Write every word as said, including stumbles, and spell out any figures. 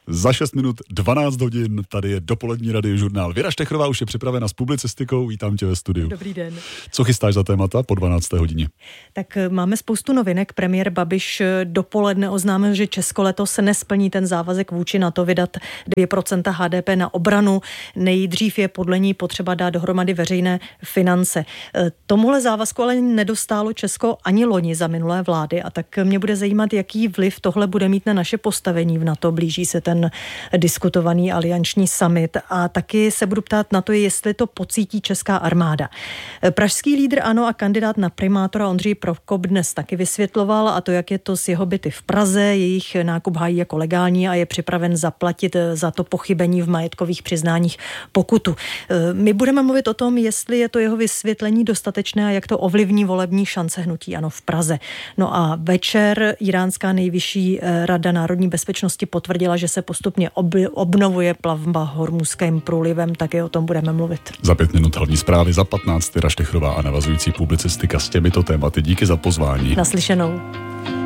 Za šest minut dvanáct hodin, tady je dopolední radiožurnál. Věra Štechrová už je připravena s publicistikou, vítám tě ve studiu. Dobrý den. Co chystáš za témata po dvanácté hodině? Tak máme spoustu novinek. Premiér Babiš dopoledne oznámil, že Česko letos se nesplní ten závazek vůči NATO vydat dvě procenta H D P na obranu. Nejdřív je podle ní potřeba dát dohromady veřejné finance. Tomuhle závazku ale nedostálo Česko ani loni za minulé vlády, a tak mě bude zajímat, jaký vliv tohle bude mít na naše postavení v NATO. Blíží se ten diskutovaný alianční summit a taky se budu ptát na to, jestli to pocítí česká armáda. Pražský lídr ANO a kandidát na primátora Ondřej Prokop dnes taky vysvětloval, a to, jak je to s jeho byty v Praze, jejich nákup hájí jako legální a je připraven zaplatit za to pochybení v majetkových přiznáních pokutu. My budeme mluvit o tom, jestli je to jeho vysvětlení dostatečné a jak to ovlivní volební šance hnutí ANO v Praze. No a večer iránská nejvyšší rada národní bezpečnosti potvrdila, že se postupně ob- obnovuje plavba Hormuzským průlivem, taky o tom budeme mluvit. Za pět minut hlavní zprávy, za patnáct Věra Štechrová a navazující publicistika s těmito tématy. Díky za pozvání. Naslyšenou.